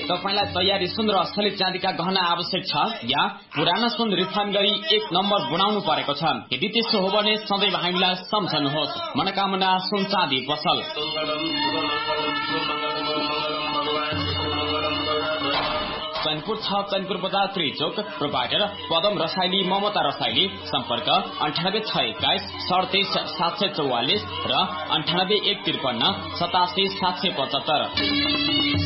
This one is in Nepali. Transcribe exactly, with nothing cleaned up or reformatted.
तपाईलाई तयारी सुन र असली चाँदीका गहना आवश्यक छ या पुराना सुन रिफाइन गरी एक नम्बर बनाउनु परेको छ? यदि त्यसो हो भने सधैँ हामीलाई सम्झनुहोस्। मनोकामना सुन चाँदी पसल। चैनपुर छ चैनपुर बजार त्रिचोक। प्रोभाइडर पदम रसाइली ममता रसाइली। सम्पर्क अन्ठानब्बे छ एक्काइस सडतिस सात सय चौवालिस र अन्ठानब्बे एक त्रिपन्न सतासी सात सय पचहत्तर।